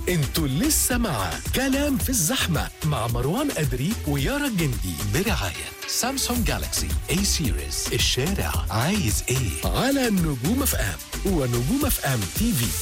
انتوا لسه مع كلام في الزحمة مع مروان أدري ويارا الجندي برعاية سامسونج جالاكسي اي سيريز. الشارع عايز ايه على نجوم اف ام ونجوم اف ام تي في.